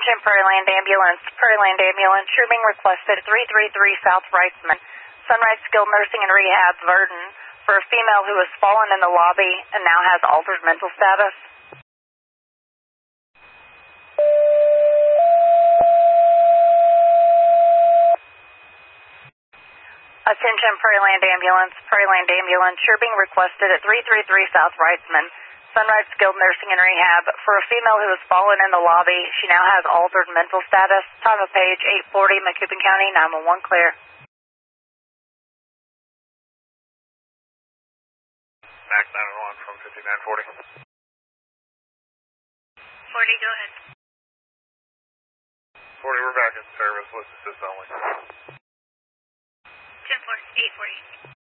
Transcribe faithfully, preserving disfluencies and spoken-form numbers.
Attention Prairie Land Ambulance. Prairie Land Ambulance. You're being requested at three three three South Wrightsman, Sunrise Skilled Nursing and Rehab, Verdon, for a female who has fallen in the lobby and now has altered mental status. Attention Prairie Land Ambulance. Prairie Land Ambulance. You're being requested at three three three South Wrightsman, Sunrise Skilled Nursing and Rehab, for a female who has fallen in the lobby. She now has altered mental status. Time of page eight forty, Macoupin County, nine one one clear. Max nine one one from fifty-nine forty. forty, go ahead. forty, we're back in service. Let's assist only. ten four, eight forty.